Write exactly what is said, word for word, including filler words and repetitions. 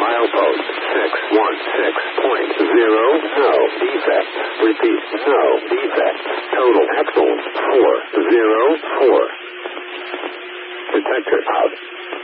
Milepost six one six point zero. No defect. Repeat, no defect. Total axles four zero four. Detector out.